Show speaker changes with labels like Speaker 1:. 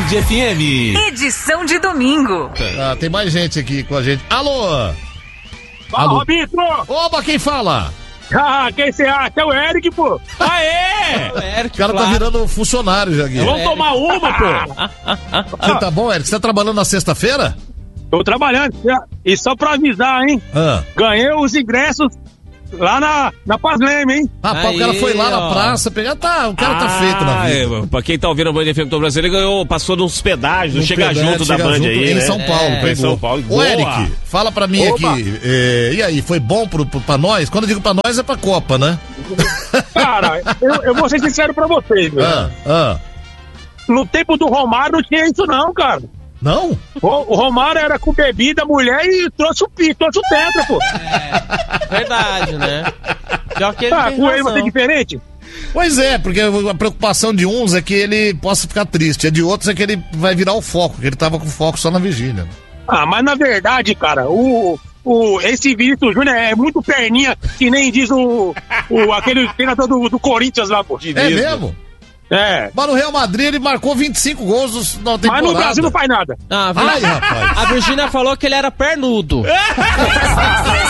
Speaker 1: Band FM.
Speaker 2: Edição de domingo.
Speaker 3: Ah, tem mais gente aqui com a gente. Alô?
Speaker 4: Alô, Robinho!
Speaker 3: Oba, quem fala?
Speaker 4: Ah, quem você acha? É o Eric, pô!
Speaker 1: Aê!
Speaker 3: O cara tá virando funcionário já aqui.
Speaker 4: Vamos tomar uma, pô!
Speaker 3: Você tá bom, Eric? Você tá trabalhando na sexta-feira?
Speaker 4: Tô trabalhando. E só pra avisar, hein? Ganhei os ingressos lá na Paz Leme, hein?
Speaker 3: Rapaz, o cara foi lá na praça pegar. Tá, o cara tá feito na vida.
Speaker 1: Pra quem tá ouvindo a Band FM do Brasil, ele ganhou, passou nos pedágios, no Chega
Speaker 3: pedágio,
Speaker 1: Junto da
Speaker 3: Chega
Speaker 1: Band
Speaker 3: Junto
Speaker 1: aí.
Speaker 3: Em
Speaker 1: né?
Speaker 3: São Paulo, pegou.
Speaker 1: Em São Paulo.
Speaker 3: Ô, Eric, fala pra mim aqui. E aí, foi bom pra nós? Quando eu digo pra nós, é pra Copa, né?
Speaker 4: Cara, eu vou ser sincero pra vocês, meu. No tempo do Romário não tinha isso, não, cara.
Speaker 3: Não?
Speaker 4: O Romário era com bebida, mulher e trouxe o tetra, pô.
Speaker 5: Verdade, né? Pior que ele tem
Speaker 4: com ele
Speaker 5: razão.
Speaker 4: vai ser diferente?
Speaker 3: Pois é, porque a preocupação de uns é que ele possa ficar triste, a de outros é que ele vai virar o foco, que ele tava com foco só na Virgínia.
Speaker 4: Ah, mas na verdade, cara, esse Vinícius Júnior é muito perninha, que nem diz aquele treinador do Corinthians lá, pô.
Speaker 3: É mesmo?
Speaker 4: É.
Speaker 3: Mas no Real Madrid ele marcou 25 gols na temporada.
Speaker 4: Mas no Brasil não faz nada.
Speaker 5: Ai, rapaz. A Virgínia falou que ele era pernudo.